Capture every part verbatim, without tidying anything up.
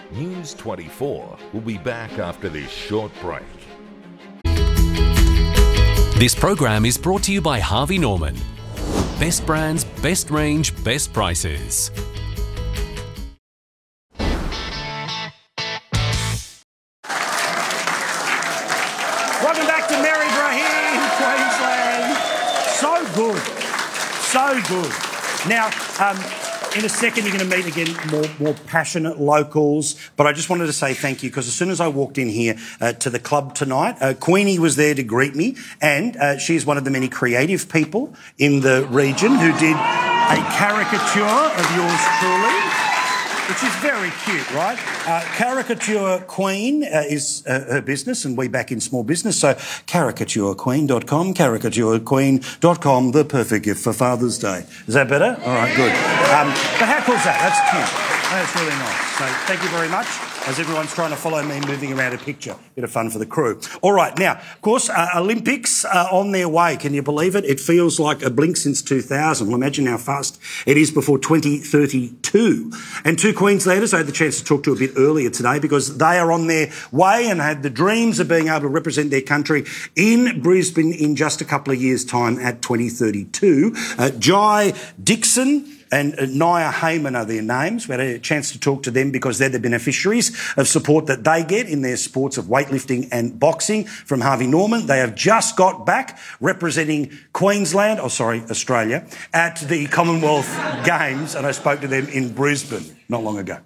News twenty-four will be back after this short break. This program is brought to you by Harvey Norman. Best brands, best range, best prices. Welcome back to Mary Brahim, Queensland. So good. So good. Now, um, in a second, you're going to meet again more, more passionate locals. But I just wanted to say thank you because as soon as I walked in here uh, to the club tonight, uh, Queenie was there to greet me. And uh, she's one of the many creative people in the region who did a caricature of yours truly, which is very cute, right? Uh, Caricature Queen uh, is uh, her business, and we back in small business. So caricature queen dot com, caricature queen dot com, the perfect gift for Father's Day. Is that better? All right, good. Um, but how cool is that? That's cute. That's really nice. So thank you very much. As everyone's trying to follow me moving around a picture. Bit of fun for the crew. All right, now, of course, uh, Olympics are on their way. Can you believe it? It feels like a blink since two thousand. Well, imagine how fast it is before twenty thirty-two. And two Queenslanders I had the chance to talk to a bit earlier today because they are on their way and had the dreams of being able to represent their country in Brisbane in just a couple of years' time at twenty thirty-two. Uh, Jai Dixon and Naya Heyman are their names. We had a chance to talk to them because they're the beneficiaries of support that they get in their sports of weightlifting and boxing from Harvey Norman. They have just got back representing Queensland, oh sorry, Australia, at the Commonwealth Games, and I spoke to them in Brisbane not long ago.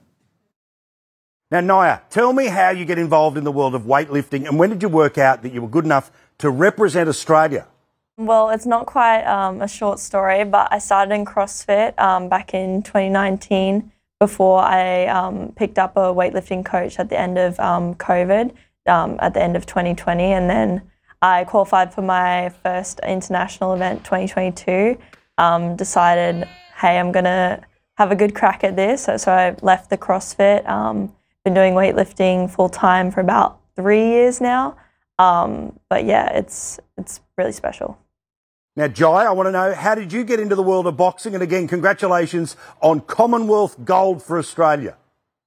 Now, Naya, tell me how you get involved in the world of weightlifting and when did you work out that you were good enough to represent Australia? Well, it's not quite um, a short story, but I started in CrossFit um, back in twenty nineteen before I um, picked up a weightlifting coach at the end of um, COVID, um, at the end of twenty twenty. And then I qualified for my first international event, twenty twenty-two, um, decided, hey, I'm going to have a good crack at this. So, so I left the CrossFit, um, been doing weightlifting full-time for about three years now. Um, but yeah, it's it's really special. Now, Jai, I want to know, how did you get into the world of boxing? And again, congratulations on Commonwealth gold for Australia.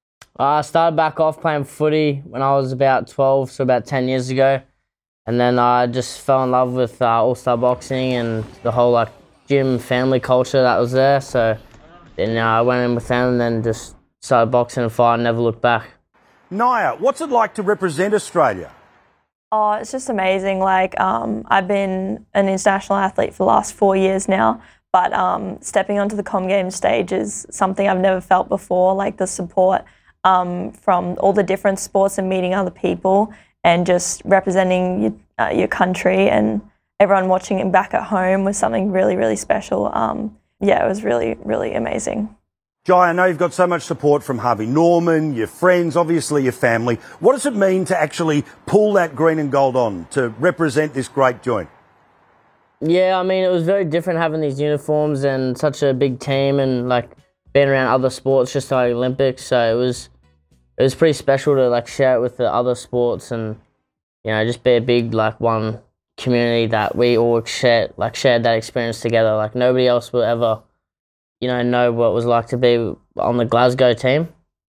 I started back off playing footy when I was about twelve, so about ten years ago. And then I just fell in love with uh, All-Star Boxing and the whole like gym family culture that was there. So then uh, I went in with them and then just started boxing and fighting, never looked back. Naya, what's it like to represent Australia? Oh, it's just amazing. Like, um, I've been an international athlete for the last four years now, but um, stepping onto the Com Games stage is something I've never felt before, like the support um, from all the different sports and meeting other people and just representing your, uh, your country and everyone watching it back at home was something really, really special. Um, yeah, it was really, really amazing. Jai, I know you've got so much support from Harvey Norman, your friends, obviously your family. What does it mean to actually pull that green and gold on to represent this great joint? Yeah, I mean, it was very different having these uniforms and such a big team and like being around other sports just like Olympics. So it was it was pretty special to like share it with the other sports and, you know, just be a big like one community that we all shared, like shared that experience together. Like nobody else will ever, you know, know what it was like to be on the Glasgow team.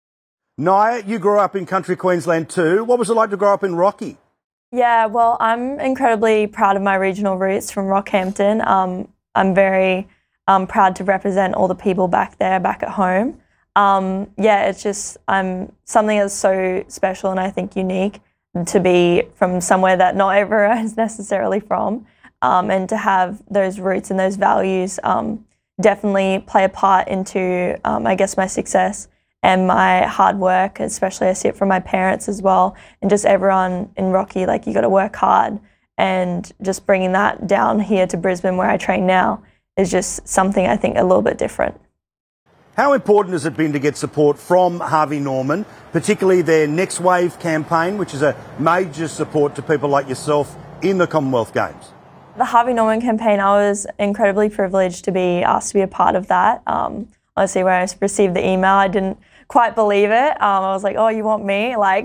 Naya, you grew up in country Queensland too. What was it like to grow up in Rocky? Yeah, well, I'm incredibly proud of my regional roots from Rockhampton. Um, I'm very um, proud to represent all the people back there, back at home. Um, yeah, it's just um, something that's so special and I think unique to be from somewhere that not everyone is necessarily from, um, and to have those roots and those values um, definitely play a part into, um, I guess, my success and my hard work, especially I see it from my parents as well, and just everyone in Rocky, like you got to work hard, and just bringing that down here to Brisbane where I train now is just something I think a little bit different. How important has it been to get support from Harvey Norman, particularly their Next Wave campaign, which is a major support to people like yourself in the Commonwealth Games? The Harvey Norman campaign, I was incredibly privileged to be asked to be a part of that. Um, honestly, when I received the email, I didn't quite believe it. Um, I was like, oh, you want me? Like,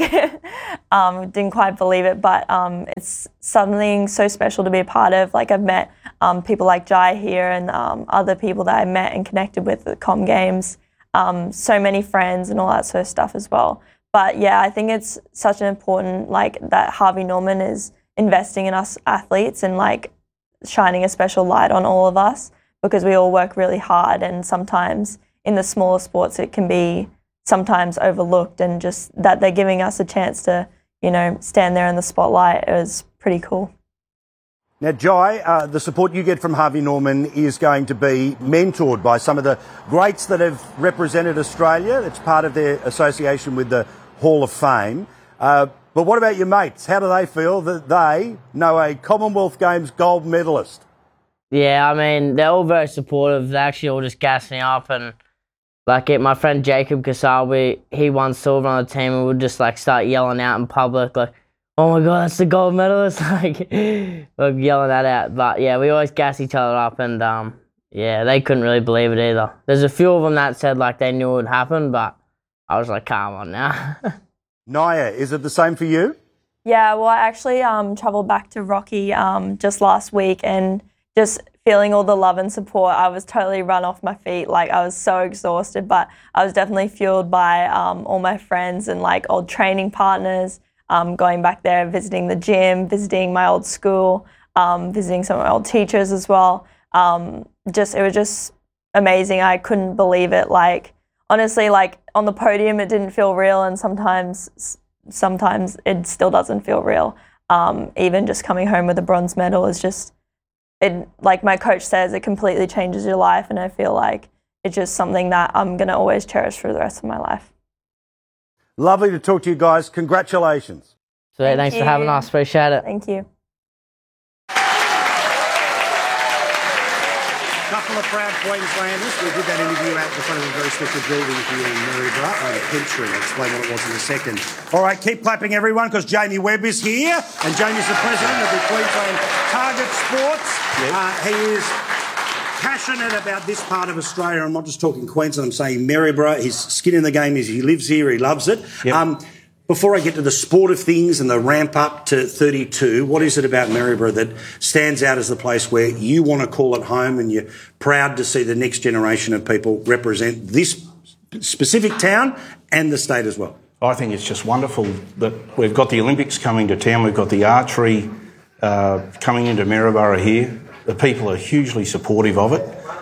um, didn't quite believe it, but um, it's something so special to be a part of. Like, I've met um, people like Jai here and um, other people that I met and connected with at the Com Games, um, so many friends and all that sort of stuff as well. but yeah, I think it's such an important, like, that Harvey Norman is investing in us athletes and like shining a special light on all of us, because we all work really hard, and sometimes in the smaller sports it can be sometimes overlooked, and just that they're giving us a chance to, you know, stand there in the spotlight is pretty cool. Now, Jai, uh, the support you get from Harvey Norman is going to be mentored by some of the greats that have represented Australia. It's part of their association with the Hall of Fame. Uh, but what about your mates? How do they feel that they know a Commonwealth Games gold medalist? Yeah, I mean, they're all very supportive. They actually all just gas me up, and like it, my friend Jacob Kasabi, he won silver on the team, and we'd just like start yelling out in public, like, "Oh my God, that's the gold medalist!" like, like yelling that out. But yeah, we always gas each other up, and um, yeah, they couldn't really believe it either. There's a few of them that said like they knew it would happen, but I was like, "Come on now." Naya, is it the same for you? Yeah, well, I actually um, travelled back to Rocky um, just last week, and just feeling all the love and support, I was totally run off my feet. Like, I was so exhausted, but I was definitely fueled by um, all my friends and like old training partners, um, going back there, visiting the gym, visiting my old school, um, visiting some of my old teachers as well. Um, just, it was just amazing. I couldn't believe it. Like, honestly, like on the podium, it didn't feel real, and sometimes, sometimes it still doesn't feel real. Um, even just coming home with a bronze medal is just, it, like my coach says, it completely changes your life, and I feel like it's just something that I'm going to always cherish for the rest of my life. Lovely to talk to you guys. Congratulations. So Thank thanks you. for having us. Appreciate it. Thank you. Couple of proud Queenslanders. We did that interview out the front of a very special building here in Maryborough over Pentry. I'll explain what it was in a second. All right, keep clapping, everyone, because Jamie Webb is here, and Jamie's the president of the Queensland Target Sports. Yep. Uh, he is passionate about this part of Australia. I'm not just talking Queensland, I'm saying Maryborough. His skin in the game is he lives here, he loves it. Yep. Um, Before I get to the sport of things and the ramp up to thirty-two, what is it about Maryborough that stands out as the place where you want to call it home, and you're proud to see the next generation of people represent this specific town and the state as well? I think it's just wonderful that we've got the Olympics coming to town. We've got the archery uh, coming into Maryborough here. The people are hugely supportive of it.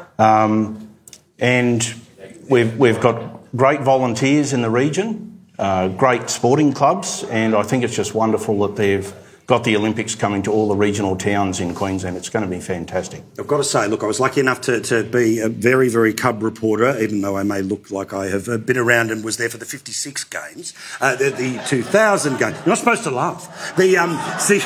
Um, and we've, we've got great volunteers in the region. Uh, great sporting clubs, and I think it's just wonderful that they've got the Olympics coming to all the regional towns in Queensland. It's going to be fantastic. I've got to say, look, I was lucky enough to, to be a very, very Cub reporter, even though I may look like I have been around and was there for the fifty-six games, uh, the, the two thousand games. You're not supposed to laugh. The um, see,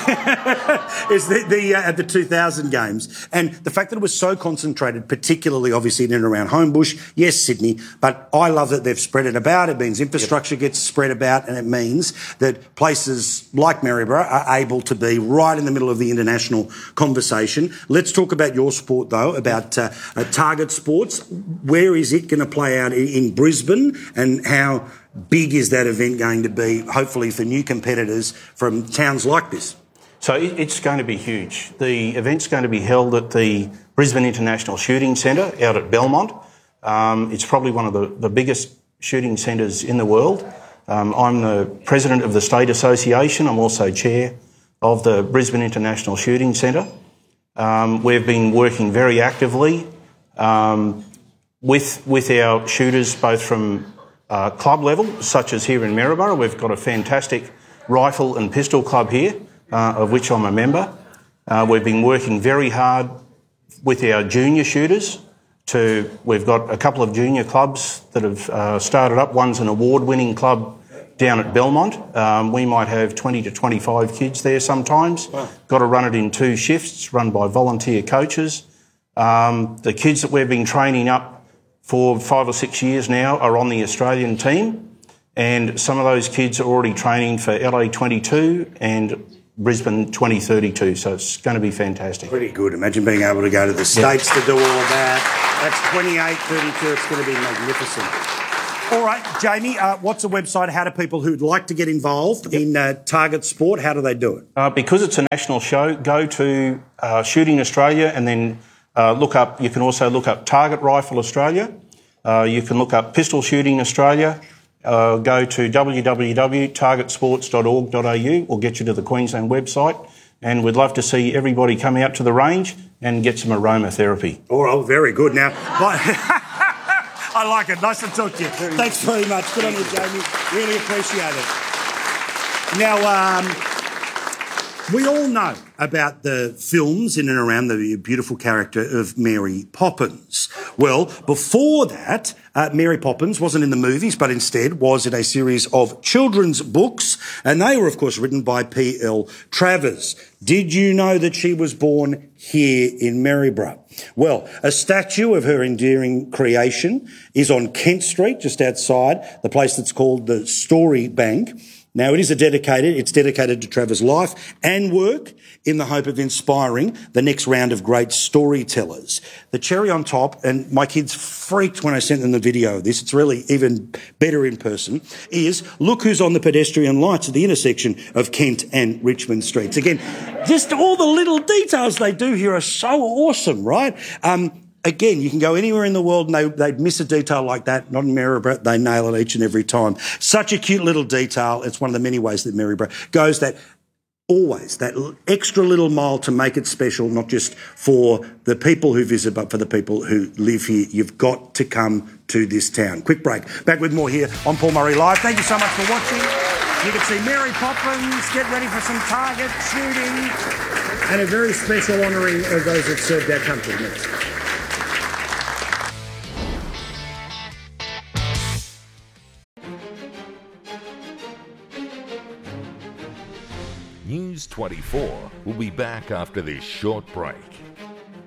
is the the, uh, the two thousand games, and the fact that it was so concentrated, particularly obviously in and around Homebush, yes, Sydney, but I love that they've spread it about. It means infrastructure yep. gets spread about, and it means that places like Maryborough are able to be right in the middle of the international conversation. Let's talk about your sport, though, about uh, uh, Target Sports. Where is it going to play out in, in Brisbane, and how big is that event going to be, hopefully, for new competitors from towns like this? So it, it's going to be huge. The event's going to be held at the Brisbane International Shooting Centre out at Belmont. Um, it's probably one of the, the biggest shooting centres in the world. Um, I'm the president of the State Association. I'm also chair of the Brisbane International Shooting Centre. Um, we've been working very actively um, with with our shooters, both from uh, club level, such as here in Maryborough. We've got a fantastic rifle and pistol club here, uh, of which I'm a member. Uh, we've been working very hard with our junior shooters. To we've got a couple of junior clubs that have uh, started up. One's an award-winning club down at Belmont. Um, we might have twenty to twenty-five kids there sometimes. Wow. Got to run it in two shifts, run by volunteer coaches. Um, the kids that we've been training up for five or six years now are on the Australian team, and some of those kids are already training for L A twenty-two and Brisbane twenty thirty-two, so it's going to be fantastic. Pretty good. Imagine being able to go to the States yep. to do all of that. That's twenty-eight thirty-two. It's going to be magnificent. All right, Jamie, uh, what's the website? How do people who'd like to get involved yep. in uh, Target Sport, how do they do it? Uh, because it's a national show, go to uh, Shooting Australia, and then uh, look up, you can also look up Target Rifle Australia. Uh, you can look up Pistol Shooting Australia. uh, go to w w w dot target sports dot org dot a u or get you to the Queensland website. And we'd love to see everybody come out to the range and get some aromatherapy. Oh, very good. Now, I like it. Nice to talk to you. Thanks very much. Good on you, Jamie. Really appreciate it. Now, um, we all know about the films in and around the beautiful character of Mary Poppins. Well, before that, uh, Mary Poppins wasn't in the movies, but instead was in a series of children's books, and they were, of course, written by P L Travers. Did you know that she was born here in Maryborough? Well, a statue of her endearing creation is on Kent Street, just outside the place that's called the Story Bank. Now, it is a dedicated, it's dedicated to Travers' life and work in the hope of inspiring the next round of great storytellers. The cherry on top, and my kids freaked when I sent them the video of this, it's really even better in person, is look who's on the pedestrian lights at the intersection of Kent and Richmond Streets. Again, just all the little details they do here are so awesome, right? Um, Again, you can go anywhere in the world and they, they'd miss a detail like that. Not in Maryborough, they nail it each and every time. Such a cute little detail. It's one of the many ways that Maryborough goes that always, that extra little mile to make it special, not just for the people who visit, but for the people who live here. You've got to come to this town. Quick break. Back with more here on Paul Murray Live. Thank you so much for watching. You can see Mary Poppins, get ready for some target shooting, and a very special honouring of those that served our country next. News twenty-four will be back after this short break.